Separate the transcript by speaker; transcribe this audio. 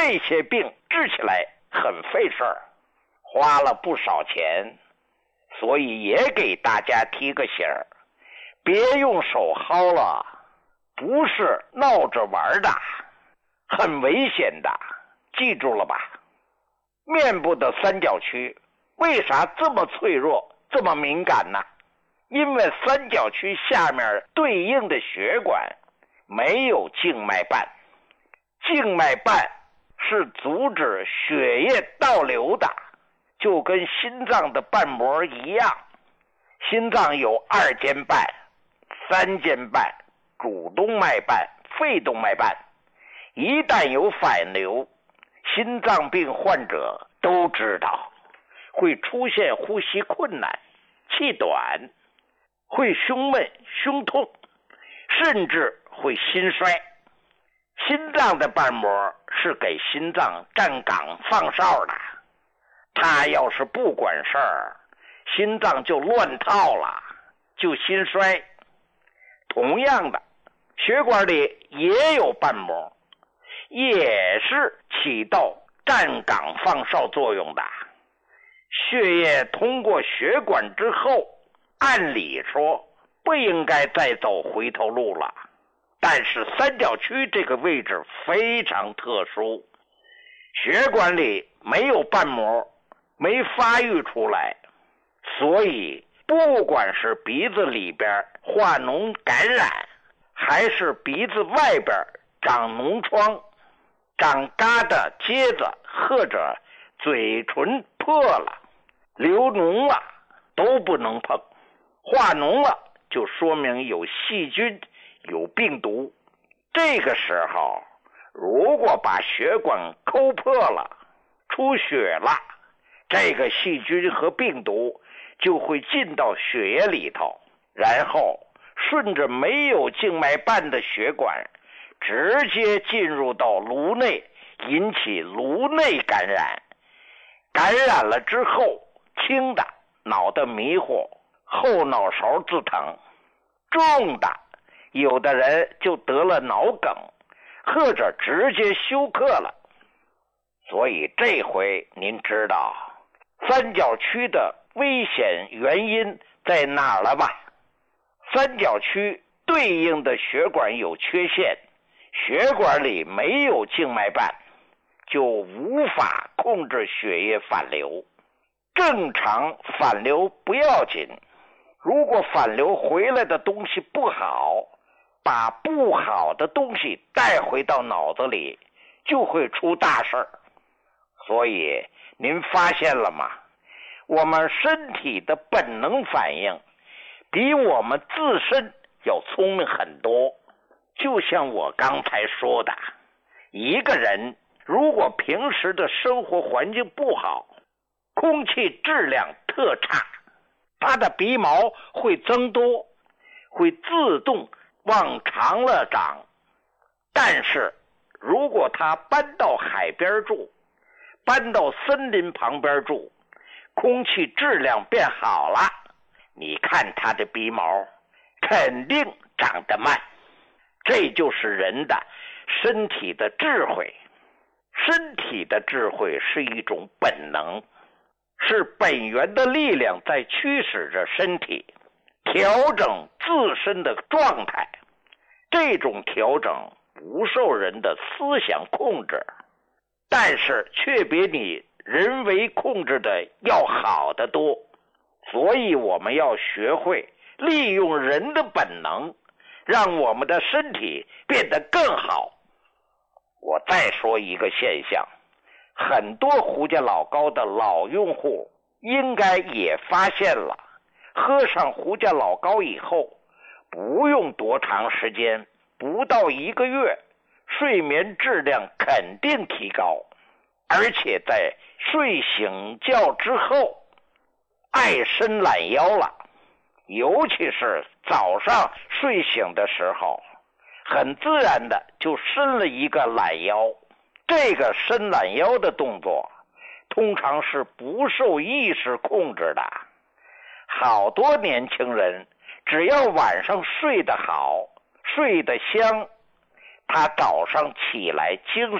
Speaker 1: 这些病治起来很费事儿，花了不少钱，所以也给大家提个醒儿，别用手薅了，不是闹着玩的，很危险的，记住了吧？面部的三角区为啥这么脆弱，这么敏感呢？因为三角区下面对应的血管没有静脉瓣，静脉瓣是阻止血液倒流的，就跟心脏的瓣膜一样。心脏有二尖瓣、三尖瓣、主动脉瓣、肺动脉瓣，一旦有反流，心脏病患者都知道会出现呼吸困难、气短，会胸闷、胸痛，甚至会心衰。心脏的瓣膜是给心脏站岗放哨的，它要是不管事儿，心脏就乱套了，就心衰。同样的，血管里也有瓣膜，也是起到站岗放哨作用的。血液通过血管之后，按理说不应该再走回头路了，但是三角区这个位置非常特殊，血管里没有瓣膜，没发育出来，所以不管是鼻子里边化脓感染，还是鼻子外边长脓疮、长疙瘩疖子，或者嘴唇破了、流脓了，都不能碰。化脓了就说明有细菌、有病毒。这个时候如果把血管抠破了、出血了，这个细菌和病毒就会进到血液里头，然后顺着没有静脉瓣的血管直接进入到颅内，引起颅内感染。感染了之后，轻的脑袋迷糊、后脑勺自疼，重的有的人就得了脑梗，或者直接休克了。所以这回您知道三角区的危险原因在哪儿了吧？三角区对应的血管有缺陷，血管里没有静脉瓣，就无法控制血液反流。正常反流不要紧，如果反流回来的东西不好，把不好的东西带回到脑子里，就会出大事儿。所以您发现了吗？我们身体的本能反应比我们自身要聪明很多。就像我刚才说的，一个人如果平时的生活环境不好，空气质量特差，他的鼻毛会增多，会自动往长了长。但是如果他搬到海边住，搬到森林旁边住，空气质量变好了，你看他的鼻毛肯定长得慢。这就是人的身体的智慧。身体的智慧是一种本能，是本源的力量在驱使着身体调整自身的状态。这种调整不受人的思想控制，但是却比你人为控制的要好得多。所以我们要学会利用人的本能，让我们的身体变得更好。我再说一个现象，很多胡家老膏的老用户应该也发现了，喝上胡家老膏以后，不用多长时间，不到1个月，睡眠质量肯定提高，而且在睡醒觉之后爱伸懒腰了，尤其是早上睡醒的时候，很自然的就伸了一个懒腰。这个伸懒腰的动作通常是不受意识控制的。好多年轻人只要晚上睡得好，睡得香，他早上起来精